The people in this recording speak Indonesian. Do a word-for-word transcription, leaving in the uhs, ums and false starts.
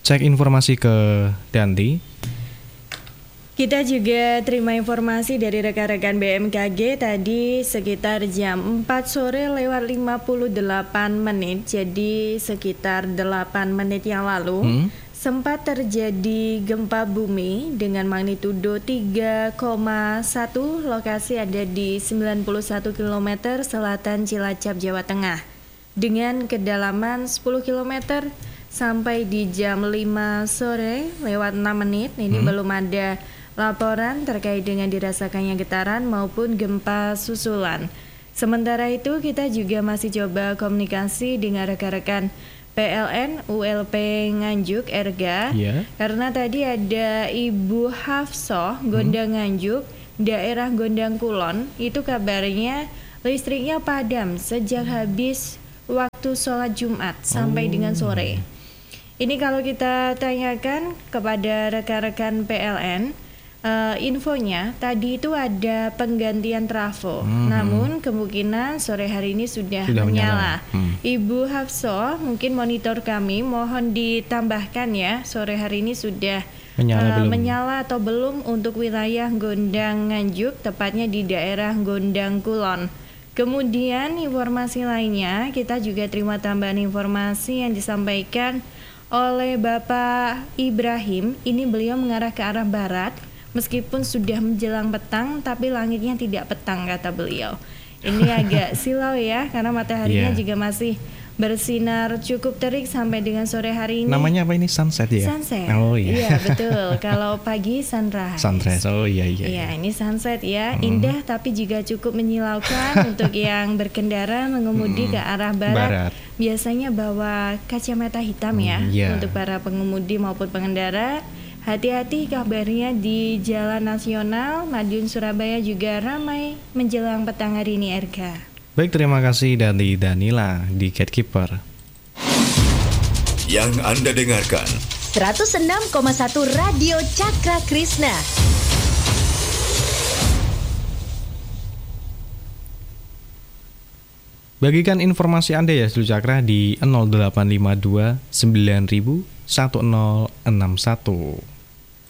cek informasi ke Danti. Kita juga terima informasi dari rekan-rekan B M K G tadi sekitar jam empat sore lewat lima puluh delapan menit. Jadi sekitar delapan menit yang lalu hmm? sempat terjadi gempa bumi dengan magnitudo tiga koma satu. Lokasi ada di sembilan puluh satu kilometer selatan Cilacap, Jawa Tengah. Dengan kedalaman sepuluh kilometer sampai di jam lima sore lewat enam menit. Ini hmm? belum ada laporan terkait dengan dirasakannya getaran maupun gempa susulan. Sementara itu kita juga masih coba komunikasi dengan rekan-rekan P L N U L P Nganjuk Erga yeah. Karena tadi ada Ibu Hafsoh Gondang hmm. Nganjuk daerah Gondang Kulon. Itu kabarnya listriknya padam sejak habis waktu sholat Jumat sampai oh. dengan sore. Ini kalau kita tanyakan kepada rekan-rekan P L N, Uh, infonya tadi itu ada penggantian trafo, hmm. namun kemungkinan sore hari ini sudah, sudah menyala. menyala. Hmm. Ibu Hafsoh, mungkin monitor kami mohon ditambahkan ya, sore hari ini sudah menyala, uh, menyala atau belum untuk wilayah Gondang Nganjuk, tepatnya di daerah Gondang Kulon. Kemudian informasi lainnya, kita juga terima tambahan informasi yang disampaikan oleh Bapak Ibrahim. Ini beliau mengarah ke arah barat. Meskipun sudah menjelang petang, tapi langitnya tidak petang, kata beliau. Ini agak silau ya, karena mataharinya yeah. juga masih bersinar cukup terik sampai dengan sore hari ini. Namanya apa ini? Sunset ya? Sunset. Oh iya. Iya betul. Kalau pagi sunrise. Sunrise. Oh iya iya. Iya, ini sunset ya. Indah hmm. tapi juga cukup menyilaukan untuk yang berkendara mengemudi hmm. ke arah barat. barat. Biasanya bawa kacamata hitam ya hmm, yeah. untuk para pengemudi maupun pengendara. Hati-hati kabarnya di Jalan Nasional Madiun Surabaya juga ramai menjelang petang hari ini, Erga. Baik, terima kasih dari Danila di Gatekeeper. Yang Anda dengarkan seratus enam koma satu Radio Cakra Krishna. Bagikan informasi Anda ya seluruh Cakra di nol delapan lima dua sembilan nol nol satu nol enam satu.